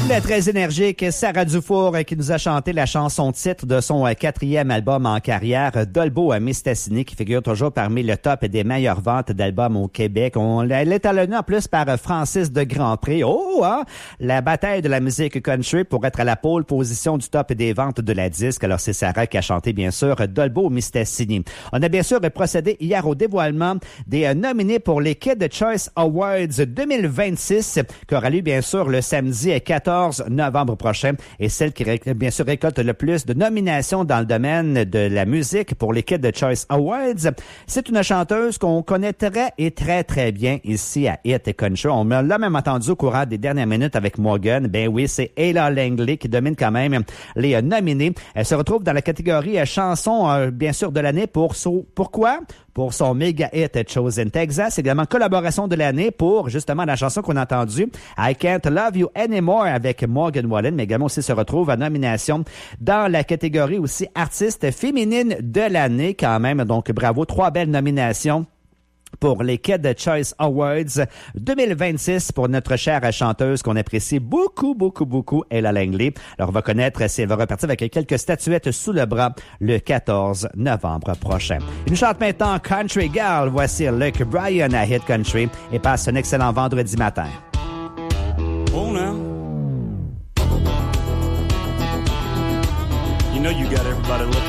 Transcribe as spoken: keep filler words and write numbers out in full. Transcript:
La très énergique Sarah Dufour qui nous a chanté la chanson titre de son quatrième album en carrière, Dolbeau à Mistassini, qui figure toujours parmi le top des meilleures ventes d'albums au Québec. On, elle est talonnée en plus par Francis de Grandpré. Oh, hein? La bataille de la musique country pour être à la pole position du top des ventes de la disque. Alors, c'est Sarah qui a chanté, bien sûr, Dolbeau Mistassini. On a bien sûr procédé hier au dévoilement des nominés pour les Kids Choice Awards deux mille vingt-six, qui aura lieu, bien sûr, le samedi quatorze novembre prochain, et celle qui, bien sûr, récolte le plus de nominations dans le domaine de la musique pour les Kids Choice Awards. C'est une chanteuse qu'on connaît très et très, très bien ici à Hit Country. On l'a même entendu au courant des dernières minutes avec Morgan. Ben oui, c'est Ella Langley qui domine quand même les nominés. Elle se retrouve dans la catégorie chanson, bien sûr, de l'année pour so, pourquoi? Pour son méga hit Chosen Texas, également collaboration de l'année pour justement la chanson qu'on a entendue, I Can't Love You Anymore avec Morgan Wallen, mais également aussi se retrouve en nomination dans la catégorie aussi artiste féminine de l'année quand même. Donc bravo, trois belles nominations pour les Kids Choice Awards deux mille vingt-six pour notre chère chanteuse qu'on apprécie beaucoup, beaucoup, beaucoup, Ella Langley. Alors, on va connaître si elle va repartir avec quelques statuettes sous le bras le quatorze novembre prochain. Une chante maintenant Country Girl. Voici Luke Bryan à Hit Country et passe un excellent vendredi matin. Oh, now. You know you got everybody looking.